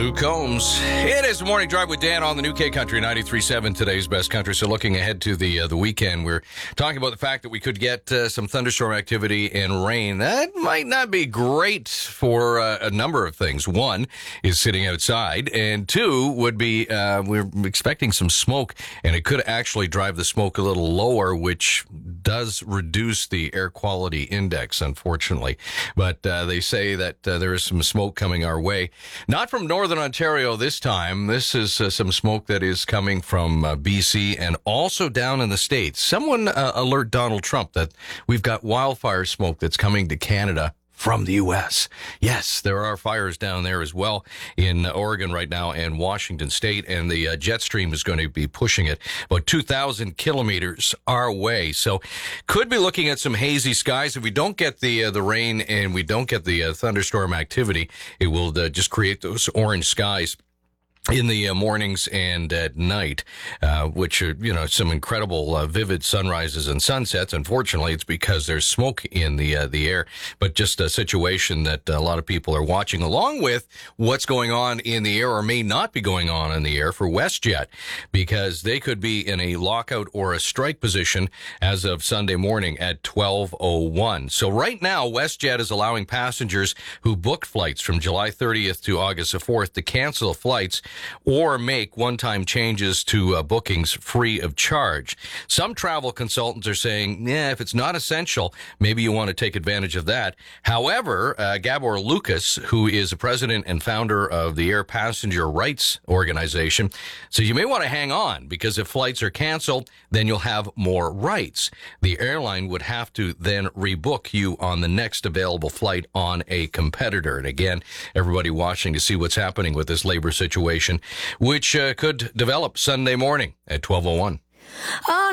Luke Combs. It is the Morning Drive with Dan on the new K Country 93.7, today's best country. So looking ahead to the weekend, we're talking about the fact that we could get some thunderstorm activity and rain. That might not be great for a number of things. One is sitting outside, and two would be we're expecting some smoke, and it could actually drive the smoke a little lower, which does reduce the air quality index, unfortunately. But they say that there is some smoke coming our way. Not from Northern Ontario this time. This is some smoke that is coming from BC and also down in the States. Someone alert Donald Trump that we've got wildfire smoke that's coming to Canada from the U.S. Yes, there are fires down there as well in Oregon right now and Washington State, and the jet stream is going to be pushing it about 2,000 kilometers our way. So could be looking at some hazy skies. If we don't get the rain and we don't get the thunderstorm activity, it will just create those orange skies in the mornings and at night, which are, some incredible vivid sunrises and sunsets. Unfortunately, it's because there's smoke in the air, but just a situation that a lot of people are watching, along with what's going on in the air or may not be going on in the air for WestJet, because they could be in a lockout or a strike position as of Sunday morning at 12:01. So right now, WestJet is allowing passengers who booked flights from July 30th to August 4th to cancel flights or make one-time changes to bookings free of charge. Some travel consultants are saying, if it's not essential, maybe you want to take advantage of that. However, Gabor Lucas, who is the president and founder of the Air Passenger Rights Organization, says you may want to hang on, because if flights are canceled, then you'll have more rights. The airline would have to then rebook you on the next available flight on a competitor. And again, everybody watching to see what's happening with this labor situation, which could develop Sunday morning at 12:01.